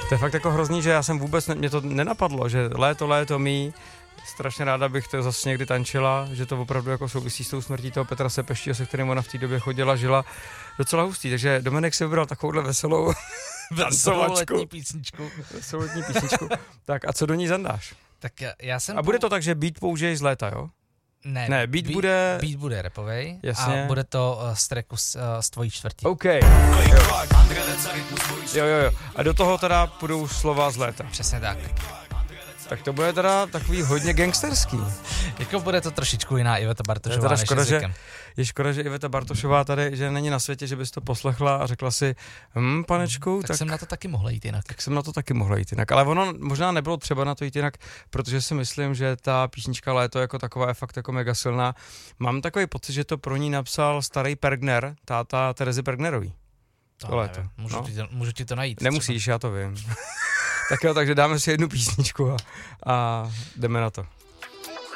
To je fakt jako hrozný, že já jsem vůbec, mě to nenapadlo, že léto mý, strašně ráda bych to zase někdy tančila, že to opravdu jako souvisí s tou smrtí toho Petra Sepeštího, se kterým ona v té době chodila, žila docela hustý, takže Dominik si vybral takovouhle veselou letní písničku. Veselou letní písničku. Tak a co do ní zandáš? Tak já jsem... A bude to tak, že beat použiješ z léta, jo? Ne, beat bude rapovej. Jasně. A bude to z tracku z tvojí čtvrtí. OK. Jo. A do toho teda půjdou slova z léta. Přesně tak. Tak to bude teda takový hodně gangsterský. Jako bude to trošičku jiná Iveta Bartošová než jazykem. Je škoda, že Iveta Bartošová tady, že není na světě, že bys to poslechla a řekla si, panečku, tak jsem na to taky mohla jít jinak. Tak jsem na to taky mohla jít jinak, ale ono možná nebylo třeba na to jít jinak, protože si myslím, že ta písnička Léto jako taková je fakt jako mega silná. Mám takový pocit, že to pro ní napsal starý Pergner, táta Terezy Pergnerový. To Léto. Můžu ti to najít. Nemusíš, třeba. Já to vím. Tak jo, takže dáme si jednu písničku a jdeme na to.